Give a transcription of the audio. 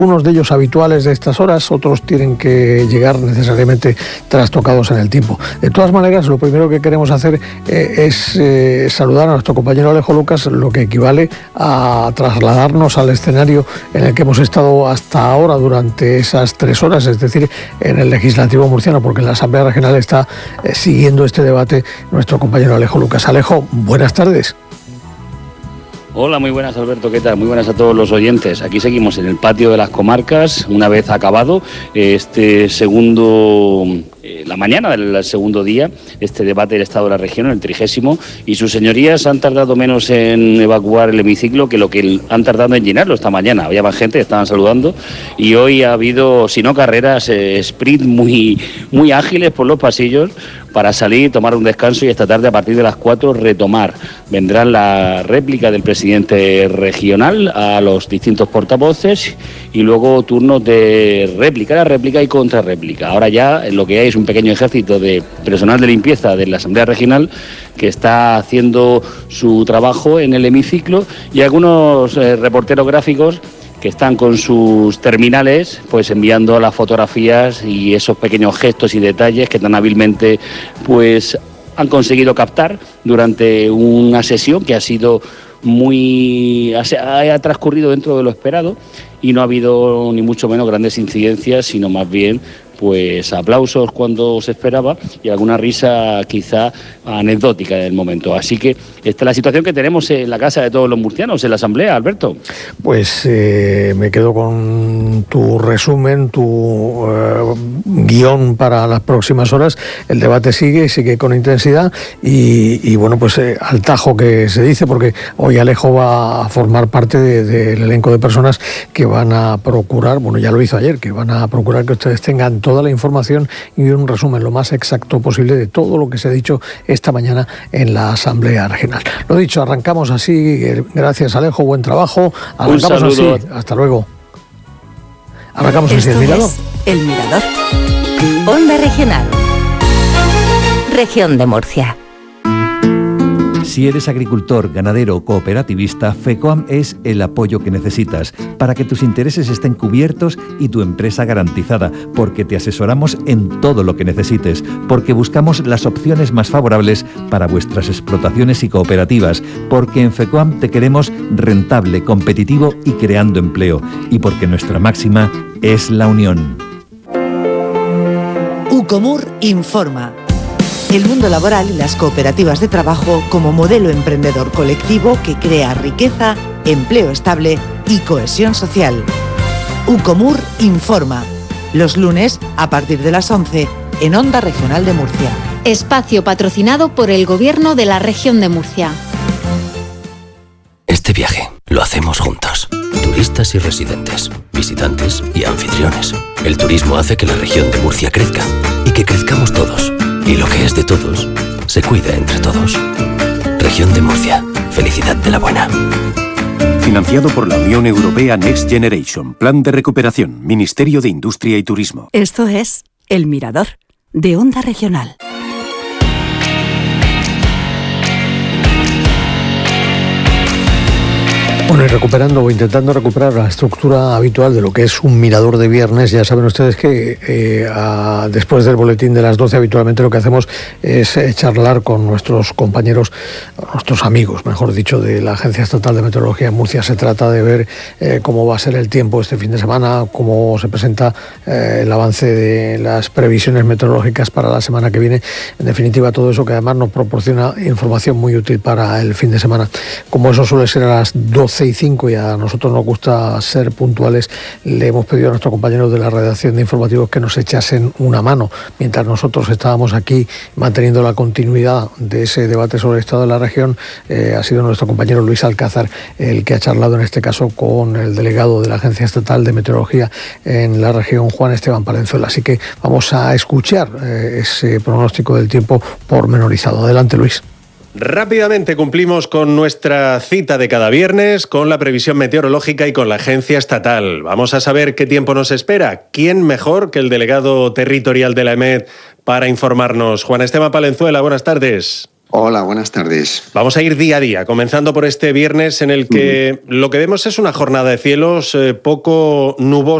Unos de ellos habituales de estas horas, otros tienen que llegar necesariamente trastocados en el tiempo. De todas maneras, lo primero que queremos hacer es saludar a nuestro compañero Alejo Lucas, lo que equivale a trasladarnos al escenario en el que hemos estado hasta ahora durante esas 3 horas, es decir, en el Legislativo murciano, porque en la Asamblea Regional está siguiendo este debate nuestro compañero Alejo Lucas. Alejo, buenas tardes. Hola, muy buenas, Alberto, ¿qué tal? Muy buenas a todos los oyentes. Aquí seguimos en el patio de las comarcas, una vez acabado la mañana del segundo día, este debate del Estado de la región, el 30º, y sus señorías han tardado menos en evacuar el hemiciclo que lo que han tardado en llenarlo esta mañana. Había más gente, estaban saludando, y hoy ha habido, si no carreras, sprint muy ágiles por los pasillos para salir, tomar un descanso y esta tarde a partir de las 4 retomar. Vendrán la réplica del presidente regional a los distintos portavoces y luego turnos de réplica y contrarréplica. Ahora ya lo que hay es un pequeño ejército de personal de limpieza de la Asamblea Regional que está haciendo su trabajo en el hemiciclo y algunos reporteros gráficos que están con sus terminales pues enviando las fotografías y esos pequeños gestos y detalles que tan hábilmente pues han conseguido captar durante una sesión que ha transcurrido dentro de lo esperado y no ha habido ni mucho menos grandes incidencias, sino más bien pues aplausos cuando se esperaba y alguna risa quizá anecdótica del momento. Así que esta es la situación que tenemos en la casa de todos los murcianos, en la Asamblea, Alberto. Pues me quedo con tu resumen, tu guión para las próximas horas. El debate sigue con intensidad y bueno, pues al tajo que se dice, porque hoy Alejo va a formar parte del elenco de personas que van a procurar, bueno, ya lo hizo ayer, que van a procurar que ustedes tengan toda la información y un resumen lo más exacto posible de todo lo que se ha dicho esta mañana en la Asamblea Regional. Lo dicho, arrancamos así, gracias Alejo, buen trabajo, arrancamos así, hasta luego. Arrancamos así, el Mirador. El Mirador. Onda Regional. Región de Murcia. Si eres agricultor, ganadero o cooperativista, FECOAM es el apoyo que necesitas para que tus intereses estén cubiertos y tu empresa garantizada, porque te asesoramos en todo lo que necesites, porque buscamos las opciones más favorables para vuestras explotaciones y cooperativas, porque en FECOAM te queremos rentable, competitivo y creando empleo, y porque nuestra máxima es la unión. Ucomur informa. El mundo laboral y las cooperativas de trabajo como modelo emprendedor colectivo que crea riqueza, empleo estable y cohesión social. Ucomur informa. Los lunes a partir de las 11 en Onda Regional de Murcia. Espacio patrocinado por el Gobierno de la Región de Murcia. Este viaje lo hacemos juntos. Turistas y residentes, visitantes y anfitriones. El turismo hace que la región de Murcia crezca y que crezcamos todos. Y lo que es de todos, se cuida entre todos. Región de Murcia. Felicidad de la buena. Financiado por la Unión Europea Next Generation. Plan de recuperación. Ministerio de Industria y Turismo. Esto es El Mirador, de Onda Regional. Bueno, y recuperando o intentando recuperar la estructura habitual de lo que es un mirador de viernes, ya saben ustedes que después del boletín de las 12 habitualmente lo que hacemos es charlar con nuestros compañeros, nuestros amigos, mejor dicho, de la Agencia Estatal de Meteorología en Murcia. Se trata de ver cómo va a ser el tiempo este fin de semana, cómo se presenta el avance de las previsiones meteorológicas para la semana que viene. En definitiva, todo eso que además nos proporciona información muy útil para el fin de semana. Como eso suele ser a las 12:05 y a nosotros nos gusta ser puntuales, le hemos pedido a nuestros compañeros de la redacción de informativos que nos echasen una mano mientras nosotros estábamos aquí manteniendo la continuidad de ese debate sobre el estado de la región. Ha sido nuestro compañero Luis Alcázar el que ha charlado en este caso con el delegado de la Agencia Estatal de Meteorología en la región, Juan Esteban Palenzuela. Así que vamos a escuchar ese pronóstico del tiempo pormenorizado. Adelante, Luis. Rápidamente cumplimos con nuestra cita de cada viernes, con la previsión meteorológica y con la Agencia Estatal. Vamos a saber qué tiempo nos espera. ¿Quién mejor que el delegado territorial de la EMET para informarnos? Juan Esteban Palenzuela, buenas tardes. Hola, buenas tardes. Vamos a ir día a día, comenzando por este viernes en el que lo que vemos es una jornada de cielos poco nubosa.